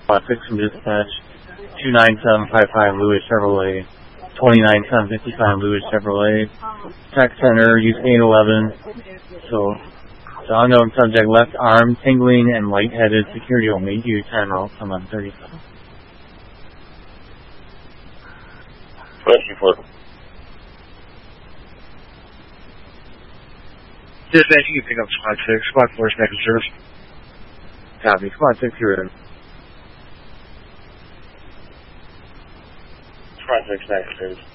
6 from dispatch, 29755 Lewis Chevrolet, 29755 Lewis Chevrolet. Tech center, use 811. So, the unknown subject left arm tingling and lightheaded. Security only. Use 10 roll. Come on, 37. Rescue 4. Dispatch, you can pick up Squad 6. Squad 4 is back in service. Copy. Squad 6, you're in. Squad 6 back in service.